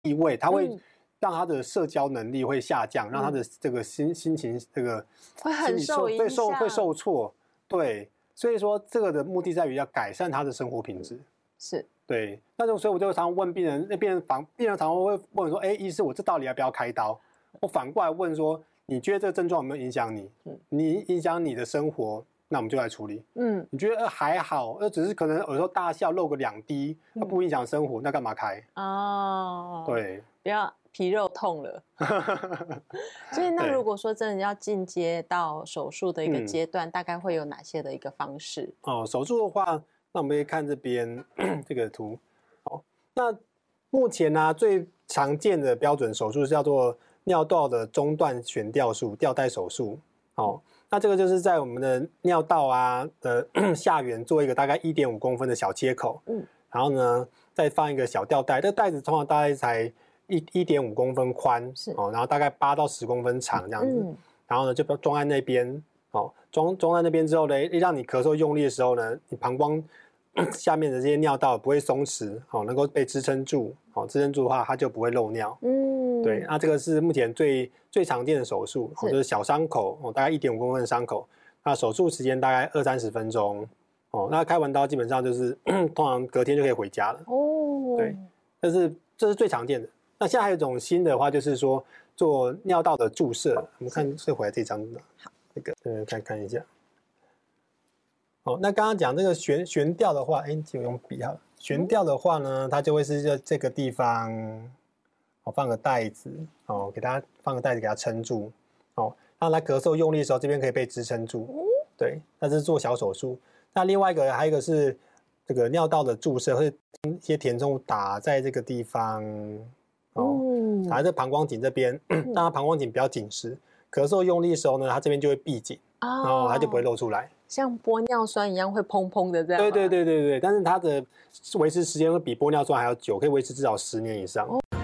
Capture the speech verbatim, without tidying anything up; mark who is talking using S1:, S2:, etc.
S1: 异味，它会让他的社交能力会下降，嗯、让他的这个心心情这个
S2: 会很受影响，
S1: 会受会受挫。对，所以说这个的目的在于要改善他的生活品质。
S2: 是。
S1: 对，那就所以我就常常问病人，那病人房病人常常会问说，哎，医师，我这到底要不要开刀？我反过来问说，你觉得这个症状有没有影响你？嗯、你影响你的生活，那我们就来处理。嗯，你觉得还好，呃，只是可能有时候大笑漏个两滴，那不影响生活，那干嘛开？哦，对，
S2: 不要皮肉痛了。所以那如果说真的要进阶到手术的一个阶段，嗯、大概会有哪些的一个方式？
S1: 哦，手术的话。那我们可以看这边这个图，好，那目前呢、啊、最常见的标准手术是叫做尿道的中段悬吊术吊带手术，哦，那这个就是在我们的尿道啊的下缘做一个大概 一点五公分的小切口，嗯，然后呢再放一个小吊带，这个带子通常大概才一一点五公分宽，是哦，然后大概八到十公分长这样子，嗯、然后呢就装在那边。哦，装装在那边之后呢，让你咳嗽用力的时候呢，你膀胱下面的这些尿道不会松弛，哦，能够被支撑住，哦，支撑住的话，它就不会漏尿。嗯，对，那这个是目前最最常见的手术，哦，就是小伤口，哦，大概一点五公分的伤口，那手术时间大概二三十分钟，哦，那开完刀基本上就是通常隔天就可以回家了。哦，对，这是这是最常见的。那现在还有一种新的话，就是说做尿道的注射，我们看这回来这张的。好。这个呃，看看一下。好，那刚刚讲这个悬悬吊的话，哎，就用笔好了。悬吊的话呢，它就会是在这个地方，哦，放个袋子，哦，给它放个袋子给它撑住，哦，让它咳嗽用力的时候，这边可以被支撑住。对，那这是做小手术。那另外一个还有一个是这个尿道的注射，会一些填充物打在这个地方，哦，嗯、打在膀胱颈这边，让它膀胱颈比较紧实。咳嗽用力的时候呢，它这边就会闭紧，哦，然后它就不会露出来，
S2: 像玻尿酸一样会砰砰的这样。
S1: 对对对对对，但是它的维持时间会比玻尿酸还要久，可以维持至少十年以上。哦